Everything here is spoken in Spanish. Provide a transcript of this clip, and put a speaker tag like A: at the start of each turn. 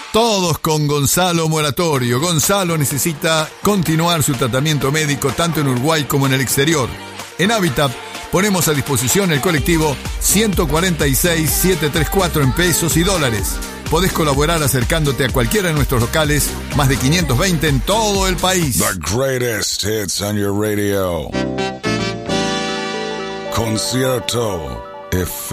A: Todos con Gonzalo Moratorio. Gonzalo necesita continuar su tratamiento médico tanto en Uruguay como en el exterior. En Habitat ponemos a disposición el colectivo 146-734 en pesos y dólares. Podés colaborar acercándote a cualquiera de nuestros locales, más de 520 en todo el país.
B: The greatest hits on your radio. Concierto FM.